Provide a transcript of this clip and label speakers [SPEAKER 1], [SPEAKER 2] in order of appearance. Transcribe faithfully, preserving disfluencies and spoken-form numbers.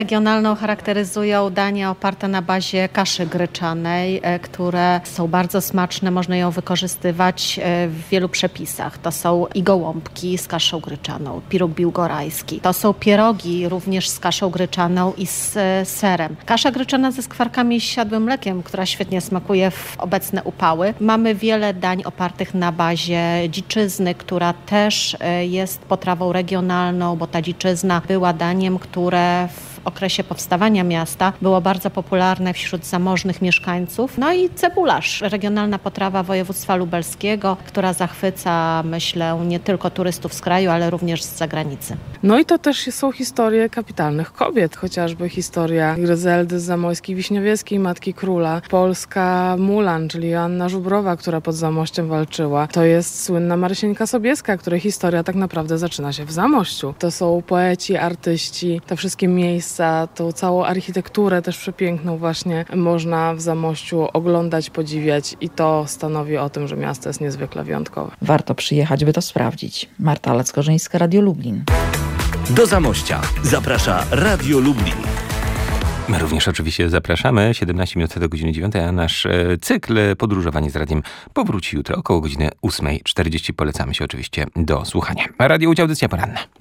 [SPEAKER 1] Regionalną charakteryzują dania oparte na bazie kaszy gryczanej, e, które są bardzo smaczne. Można ją wykorzystywać e, w wielu przepisach. To są i gołąbki z kaszą gryczaną, piruk biłgorajski. To są pierogi również z kaszą gryczaną i z e, serem. Kasza gryczana ze skwarkami i siadłym mlekiem, która świetnie smakuje w obecne upały. Mamy wiele dań opartych na bazie dziczyzny, która też e, jest potrawą regionalną, bo ta dziczyzna była daniem, które w okresie powstawania miasta było bardzo popularne wśród zamożnych mieszkańców. No i cebularz, regionalna potrawa województwa lubelskiego, która zachwyca, myślę, nie tylko turystów z kraju, ale również z zagranicy.
[SPEAKER 2] No i to też są historie kapitalnych kobiet, chociażby historia Gryzeldy z Zamojskiej Wiśniewieskiej, matki króla, polska Mulan, czyli Joanna Żubrowa, która pod Zamościem walczyła. To jest słynna Marysieńka Sobieska, której historia tak naprawdę zaczyna się w Zamościu. To są poeci, artyści, te wszystkie miejsca, tą całą architekturę też przepiękną właśnie można w Zamościu oglądać, podziwiać i to stanowi o tym, że miasto jest niezwykle wyjątkowe.
[SPEAKER 3] Warto przyjechać, by to sprawdzić. Marta Lackorzyńska, Radio Lublin.
[SPEAKER 4] Do Zamościa zaprasza Radio Lublin.
[SPEAKER 5] My również oczywiście zapraszamy. siedemnaście minut do godziny dziewiątej, a nasz cykl Podróżowanie z Radiem powróci jutro około godziny ósmej czterdzieści. Polecamy się oczywiście do słuchania. Radio Łódź, audycja poranna.